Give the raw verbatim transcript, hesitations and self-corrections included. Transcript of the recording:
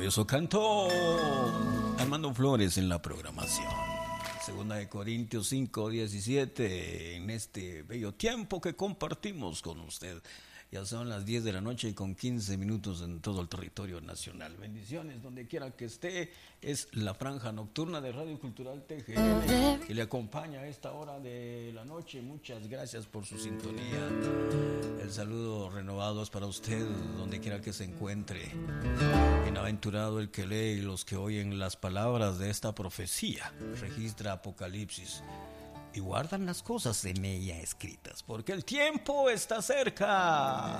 maravilloso canto Armando Flores en la programación. Segunda de Corintios cinco diecisiete, en este bello tiempo que compartimos con usted. Ya son las diez de la noche y con quince minutos en todo el territorio nacional. Bendiciones donde quiera que esté. Es la franja nocturna de Radio Cultural T G N que le acompaña a esta hora de la noche. Muchas gracias por su sintonía. El saludo renovado es para usted donde quiera que se encuentre. Bienaventurado el que lee y los que oyen las palabras de esta profecía. Registra Apocalipsis y guardan las cosas en ella escritas, porque el tiempo está cerca.